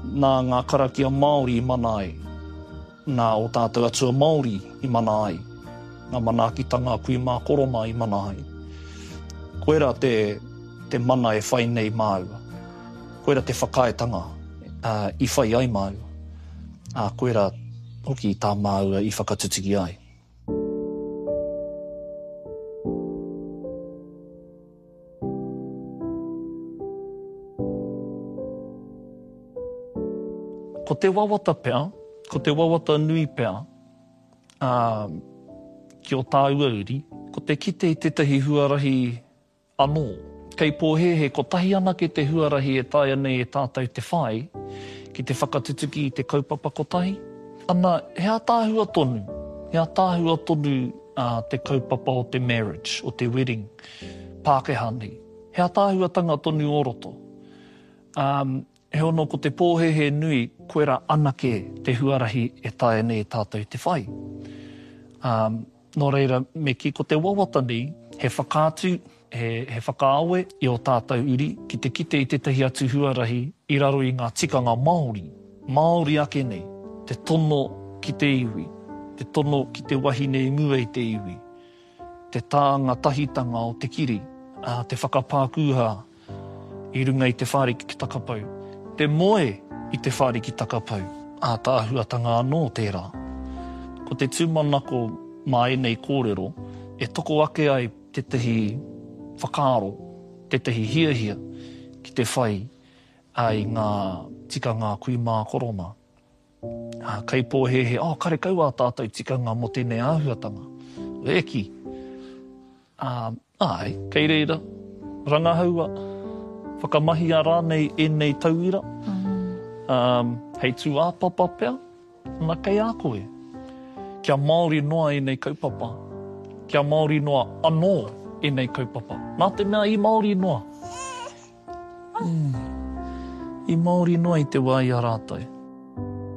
nā ngā karakia Māori I mana ai, nā o tātou atua Māori I mana ai, ngā manaakitanga kuimā koroma I mana ai. Koera te mana e whai nei māua. Koera te whakaetanga I whai ai māua. Koera hoki I tā māua I whakatutiki ai. Ko te wawata pea, ko te wawata nui pea, ki o tā uauri, ko te kite I tetahi huarahi anō. Kei pōhehe, ko tahi anake te huarahi e taia nei e tātou te whai, ki te whakatutuki I te kaupapa kotahi. Ana, hea tāhua tonu te kaupapa o te marriage, o te wedding, Pākehā nei. Hea tāhuatanga tonu o roto. He ono ko te pōhehe nui, koera anake te huarahi e taia nei e tātou te whai. Nō reira, me ki ko te wawata nei, he whakātu, he whakaawe I o tātou uri, ki te kite I tetahi atu huarahi, I raro I ngā tikanga Māori. Māori ake nei, te tono ki te iwi, te tono ki te wahine I mua I te iwi, te tāanga tahitanga o te kiri, te whakapākuha I runga I te whāriki ki takapau. Te moe I te whāriki takapau, tāhuatanga anō tērā. Ko te tūmanako mai nei kōrero, e toko ake ai tetahi whakaaro, tetahi hiahia ki te whai ai ngā tikanga kuimā koroma. Kei pōhehe, kare kaua tātou tikanga mo tēnei āhuatanga. Eki. Ai, kei reira, rangahaua, whakamahia rānei e nei tauira. Hei tū āpapa pea, nā kei a koe. Kia Māori noa e nei kaupapa. Kia Māori noa anō e nei kaupapa. Nā te mea I Māori noa. I Māori noa I te wai a rātou.